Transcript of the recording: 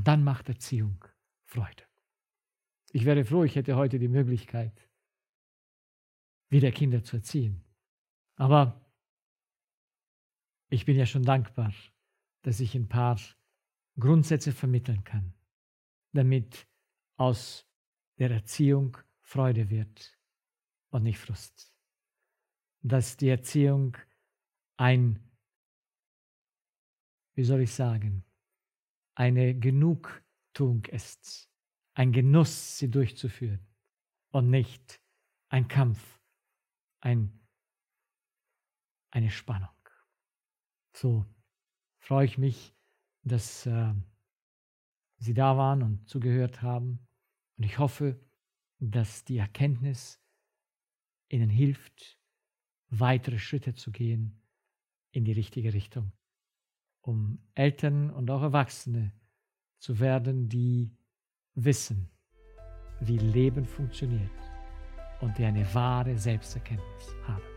Und dann macht Erziehung Freude. Ich wäre froh, ich hätte heute die Möglichkeit, wieder Kinder zu erziehen. Aber ich bin ja schon dankbar, dass ich ein paar Grundsätze vermitteln kann, damit aus der Erziehung Freude wird und nicht Frust. Dass die Erziehung eine Genugtuung ist, ein Genuss, sie durchzuführen und nicht ein Kampf, eine Spannung. So freue ich mich, dass Sie da waren und zugehört haben. Und ich hoffe, dass die Erkenntnis Ihnen hilft, weitere Schritte zu gehen in die richtige Richtung, um Eltern und auch Erwachsene zu werden, die wissen, wie Leben funktioniert und die eine wahre Selbsterkenntnis haben.